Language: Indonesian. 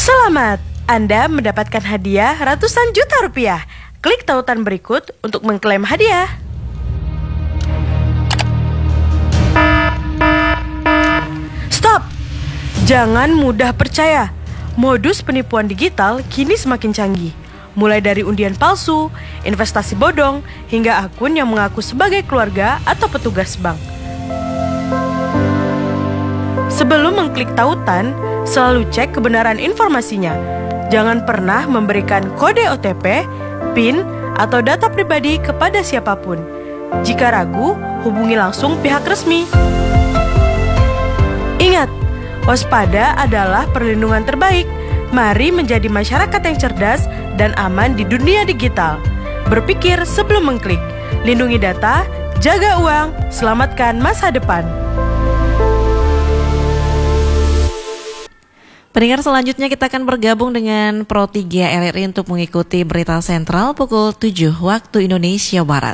Selamat, Anda mendapatkan hadiah ratusan juta rupiah. Klik tautan berikut untuk mengklaim hadiah. Stop! Jangan mudah percaya. Modus penipuan digital kini semakin canggih. Mulai dari undian palsu, investasi bodong, hingga akun yang mengaku sebagai keluarga atau petugas bank. Sebelum mengklik tautan, selalu cek kebenaran informasinya. Jangan pernah memberikan kode OTP, PIN, atau data pribadi kepada siapapun. Jika ragu, hubungi langsung pihak resmi. Ingat, waspada adalah perlindungan terbaik. Mari menjadi masyarakat yang cerdas dan aman di dunia digital. Berpikir sebelum mengklik. Lindungi data, jaga uang, selamatkan masa depan. Pendengar, selanjutnya kita akan bergabung dengan Pro 3 RRI untuk mengikuti berita sentral pukul 7 waktu Indonesia Barat.